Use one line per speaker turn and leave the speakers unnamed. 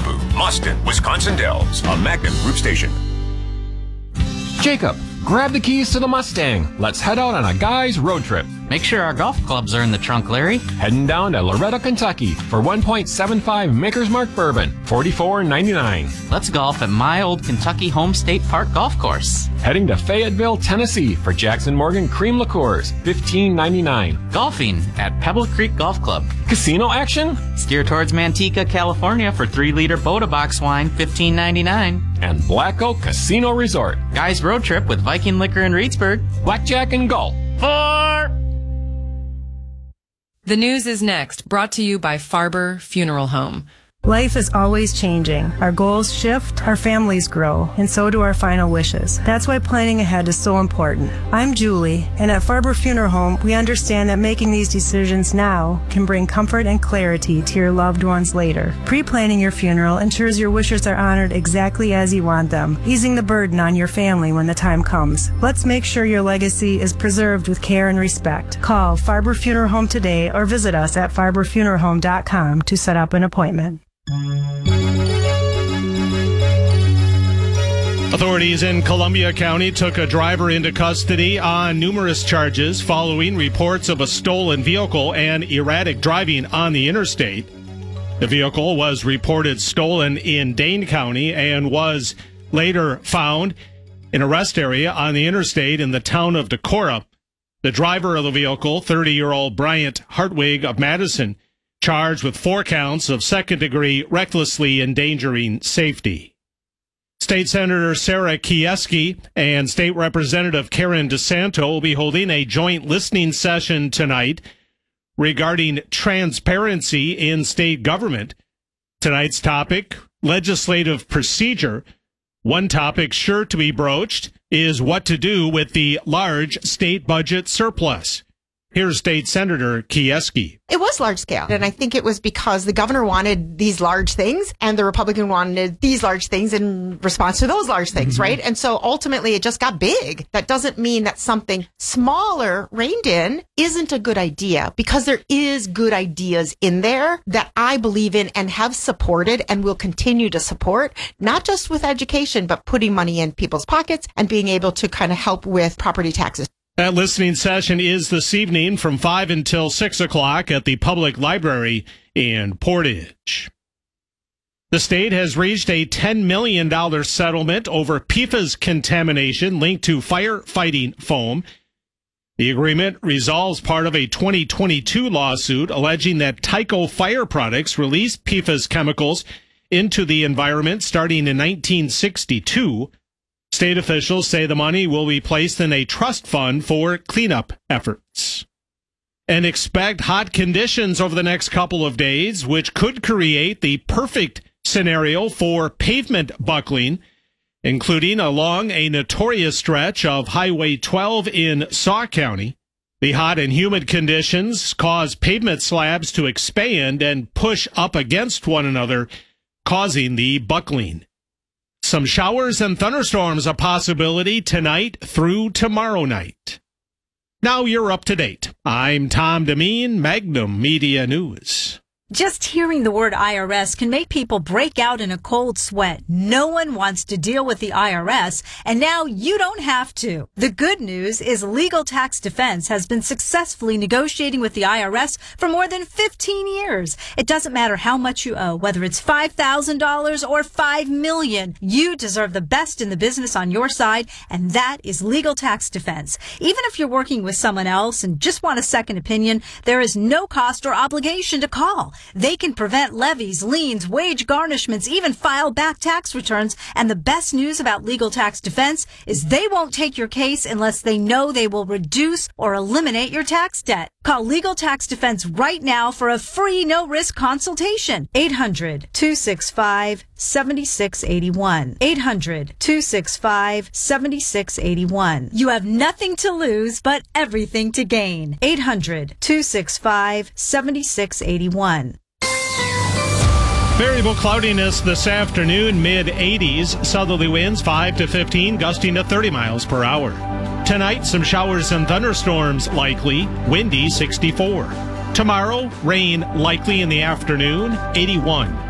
Malibu, Mustin, Wisconsin Dells, a Magnum Group station.
Jacob, grab the keys to the Mustang. Let's head out on a guy's road trip.
Make sure our golf clubs are in the trunk, Larry.
Heading down to Loretta, Kentucky for 1.75 Maker's Mark Bourbon, $44.99.
Let's golf at my old Kentucky Home State Park Golf Course.
Heading to Fayetteville, Tennessee for Jackson Morgan Cream Liqueurs, $15.99.
Golfing at Pebble Creek Golf Club.
Casino action?
Steer towards Manteca, California for 3-liter Boda Box wine, $15.99.
And Black Oak Casino Resort.
Guys road trip with Viking Liquor in Reedsburg.
Blackjack and golf.
4.
The news is next, brought to you by Farber Funeral Home.
Life is always changing. Our goals shift, our families grow, and so do our final wishes. That's why planning ahead is so important. I'm Julie, and at Farber Funeral Home, we understand that making these decisions now can bring comfort and clarity to your loved ones later. Pre-planning your funeral ensures your wishes are honored exactly as you want them, easing the burden on your family when the time comes. Let's make sure your legacy is preserved with care and respect. Call Farber Funeral Home today or visit us at farberfuneralhome.com to set up an appointment.
Authorities in Columbia County took a driver into custody on numerous charges following reports of a stolen vehicle and erratic driving on the interstate. The vehicle was reported stolen in Dane County and was later found in a rest area on the interstate in the town of Decorah. The driver of the vehicle, 30-year-old Bryant Hartwig of Madison, charged with 4 counts of second-degree recklessly endangering safety. State Senator Sarah Kieski and State Representative Karen DeSanto will be holding a joint listening session tonight regarding transparency in state government. Tonight's topic, legislative procedure. One topic sure to be broached is what to do with the large state budget surplus. Here's State Senator Kieski.
It was large scale, and I think it was because the governor wanted these large things, and the Republican wanted these large things in response to those large things, right? And so ultimately it just got big. That doesn't mean that something smaller reined in isn't a good idea, because there is good ideas in there that I believe in and have supported and will continue to support, not just with education, but putting money in people's pockets and being able to kind of help with property taxes.
That listening session is this evening from 5 until 6 o'clock at the Public Library in Portage. The state has reached a $10 million settlement over PFAS contamination linked to firefighting foam. The agreement resolves part of a 2022 lawsuit alleging that Tyco fire products released PFAS chemicals into the environment starting in 1962. State officials say the money will be placed in a trust fund for cleanup efforts. And expect hot conditions over the next couple of days, which could create the perfect scenario for pavement buckling, including along a notorious stretch of Highway 12 in Sauk County. The hot and humid conditions cause pavement slabs to expand and push up against one another, causing the buckling. Some showers and thunderstorms a possibility tonight through tomorrow night. Now you're up to date. I'm Tom Demeen, Magnum Media News.
Just hearing the word IRS can make people break out in a cold sweat. No one wants to deal with the IRS, and now you don't have to. The good news is Legal Tax Defense has been successfully negotiating with the IRS for more than 15 years. It doesn't matter how much you owe, whether it's $5,000 or $5 million. You deserve the best in the business on your side, and that is Legal Tax Defense. Even if you're working with someone else and just want a second opinion, there is no cost or obligation to call. They can prevent levies, liens, wage garnishments, even file back tax returns. And the best news about Legal Tax Defense is they won't take your case unless they know they will reduce or eliminate your tax debt. Call Legal Tax Defense right now for a free no-risk consultation. 800-265-7681. 800-265-7681. You have nothing to lose, but everything to gain. 800-265-7681.
Variable cloudiness this afternoon, mid-80s. Southerly winds 5 to 15, gusting to 30 miles per hour. Tonight, some showers and thunderstorms likely, windy 64. Tomorrow, rain likely in the afternoon, 81.